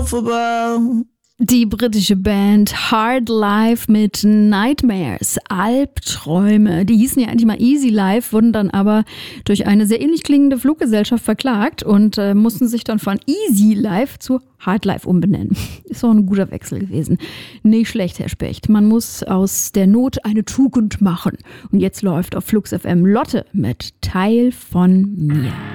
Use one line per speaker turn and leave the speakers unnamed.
Die britische Band Hard Life mit Nightmares, Albträume. Die hießen ja eigentlich mal Easy Life, wurden dann aber durch eine sehr ähnlich klingende Fluggesellschaft verklagt und mussten sich dann von Easy Life zu Hard Life umbenennen. Ist auch ein guter Wechsel gewesen. Nicht schlecht, Herr Specht. Man muss aus der Not eine Tugend machen. Und jetzt läuft auf Flux FM Lotte mit Teil von mir.